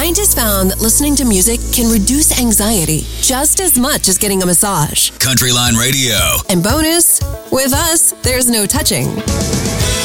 Scientists found that listening to music can reduce anxiety just as much as getting a massage. Countryline Radio. And bonus, with us, there's no touching.